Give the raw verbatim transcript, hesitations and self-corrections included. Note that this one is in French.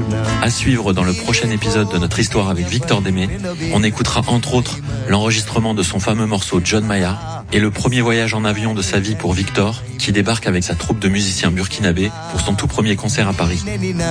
À suivre dans le prochain épisode de notre histoire avec Victor Démé, on écoutera entre autres l'enregistrement de son fameux morceau John Maya et le premier voyage en avion de sa vie pour Victor, qui débarque avec sa troupe de musiciens burkinabés pour son tout premier concert à Paris.